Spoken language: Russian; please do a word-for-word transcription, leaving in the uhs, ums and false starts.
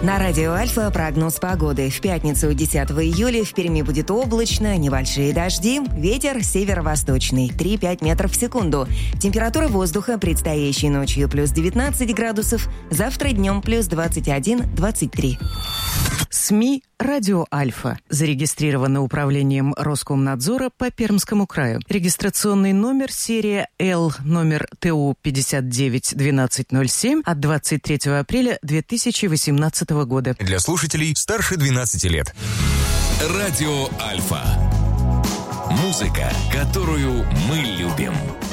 На радио Альфа прогноз погоды. В пятницу десятого июля в Перми будет облачно, небольшие дожди, ветер северо-восточный три-пять метров в секунду. Температура воздуха предстоящей ночью плюс девятнадцать градусов, завтра днем плюс двадцать один - двадцать три. СМИ «Радио Альфа». Зарегистрировано управлением Роскомнадзора по Пермскому краю. Регистрационный номер серия Л, номер ТУ пятьдесят девять двенадцать ноль семь от двадцать третьего апреля две тысячи восемнадцатого года. Для слушателей старше двенадцати лет. Радио Альфа. Музыка, которую мы любим.